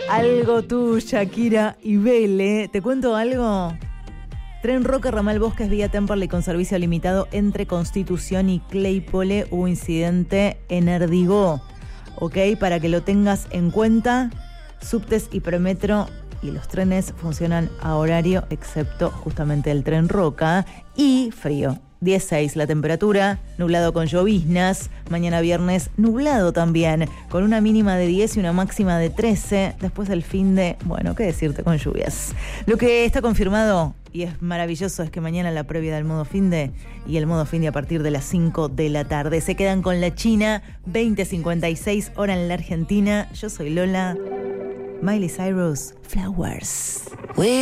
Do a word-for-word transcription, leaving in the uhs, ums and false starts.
Algo tú, Shakira y Vele. ¿Te cuento algo? Tren Roca, ramal Bosques, vía Temperley con servicio limitado entre Constitución y Claypole. Hubo incidente en Erdigó. Ok, para que lo tengas en cuenta. Subtes y premetro y los trenes funcionan a horario, excepto justamente el Tren Roca. Y frío. dieciséis la temperatura, nublado con lloviznas, mañana viernes nublado también, con una mínima de diez y una máxima de trece, después del fin de, bueno, qué decirte, con lluvias. Lo que está confirmado, y es maravilloso, es que mañana la previa del modo fin de, y el modo fin de a partir de las cinco de la tarde. Se quedan con la China, veinte cincuenta y seis, hora en la Argentina. Yo soy Lola. Miley Cyrus, Flowers.